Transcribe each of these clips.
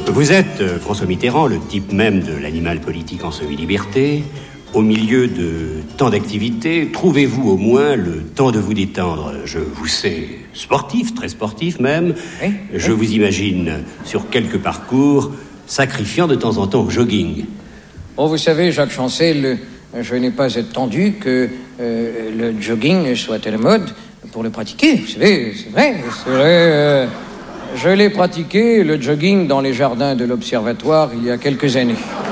Vous êtes, François Mitterrand, le type même de l'animal politique en semi-liberté. Au milieu de tant d'activités, trouvez-vous au moins le temps de vous détendre? Je vous sais sportif, très sportif même. Oui. Je vous imagine sur quelques parcours, sacrifiant de temps en temps au jogging. Oh, vous savez, Jacques Chancel, je n'ai pas attendu que le jogging soit à la mode pour le pratiquer. Vous savez, c'est vrai. Je l'ai pratiqué, le jogging, dans les jardins de l'Observatoire il y a quelques années.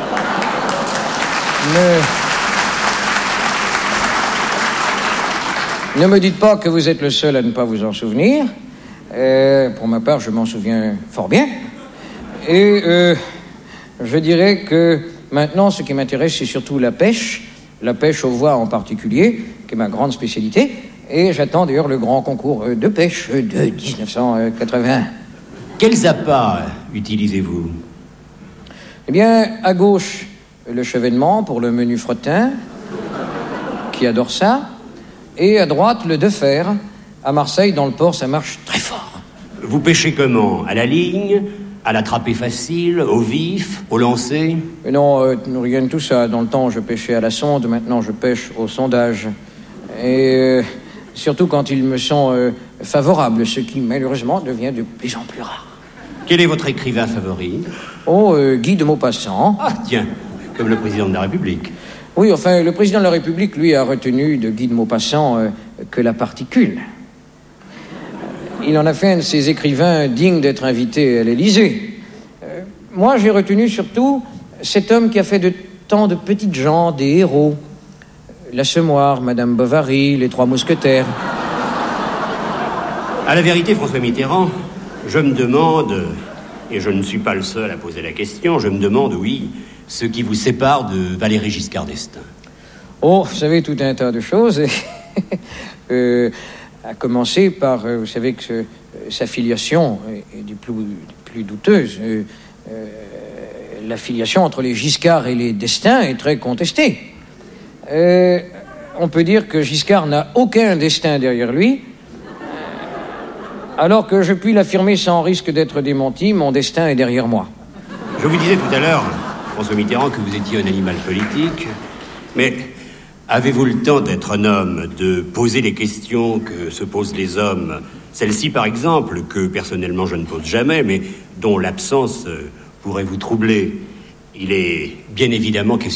Ne me dites pas que vous êtes le seul à ne pas vous en souvenir. Pour ma part, je m'en souviens fort bien. Et je dirais que maintenant, ce qui m'intéresse, c'est surtout la pêche aux voies en particulier, qui est ma grande spécialité. Et j'attends d'ailleurs le grand concours de pêche de 1981. Quels appâts utilisez-vous? Eh bien, à gauche, le chevènement pour le menu fretin, qui adore ça. Et à droite, le de fer. À Marseille, dans le port, ça marche très fort. Vous pêchez comment? À la ligne? À l'attraper facile? Au vif? Au lancer? Non, rien de tout ça. Dans le temps, je pêchais à la sonde. Maintenant, je pêche au sondage. Et surtout quand ils me sont favorables, ce qui, malheureusement, devient de plus en plus rare. Quel est votre écrivain favori? Oh, Guy de Maupassant. Ah, tiens, comme le président de la République. Oui, enfin, le président de la République, lui, a retenu de Guy de Maupassant que la particule. Il en a fait un de ses écrivains dignes d'être invité à l'Élysée. Moi, j'ai retenu surtout cet homme qui a fait de tant de petites gens des héros. L'Assommoir, Madame Bovary, les Trois Mousquetaires. À la vérité, François Mitterrand, je me demande, et je ne suis pas le seul à poser la question, je me demande, oui, ce qui vous sépare de Valéry Giscard d'Estaing. Oh, vous savez, tout un tas de choses. À commencer par, vous savez que sa filiation est des plus douteuses. La filiation entre les Giscard et les d'Estaing est très contestée. On peut dire que Giscard n'a aucun destin derrière lui, alors que je puis l'affirmer sans risque d'être démenti, mon destin est derrière moi. Je vous disais tout à l'heure, François Mitterrand, que vous étiez un animal politique, mais avez-vous le temps d'être un homme, de poser les questions que se posent les hommes? Celle-ci, par exemple, que personnellement je ne pose jamais, mais dont l'absence pourrait vous troubler. Il est bien évidemment question